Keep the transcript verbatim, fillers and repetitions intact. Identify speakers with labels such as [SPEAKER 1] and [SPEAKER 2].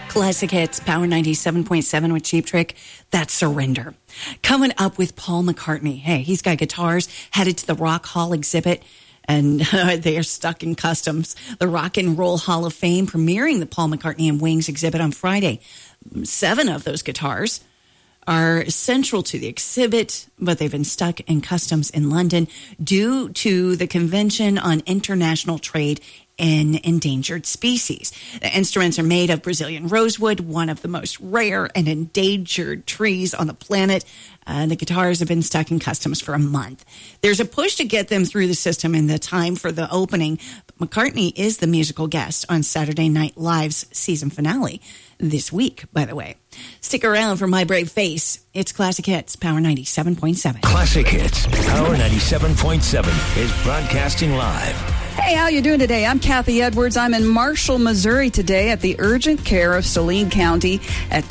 [SPEAKER 1] Classic Hits, Power ninety-seven point seven with Cheap Trick. That's Surrender. Coming up with Paul McCartney. Hey, he's got guitars headed to the Rock Hall exhibit, and uh, they are stuck in customs. The Rock and Roll Hall of Fame premiering the Paul McCartney and Wings exhibit on Friday. Seven of those guitars are central to the exhibit, but they've been stuck in customs in London due to the Convention on International Trade in Endangered Species. The instruments are made of Brazilian rosewood, one of the most rare and endangered trees on the planet. Uh, the guitars have been stuck in customs for a month. There's a push to get them through the system in the time for the opening. But McCartney is the musical guest on Saturday Night Live's season finale this week, by the way. Stick around for My Brave Face. It's Classic Hits, Power ninety-seven point seven.
[SPEAKER 2] Classic Hits, Power ninety-seven point seven is broadcasting live.
[SPEAKER 3] Hey, how you doing today? I'm Kathy Edwards. I'm in Marshall, Missouri today at the urgent care of Saline County at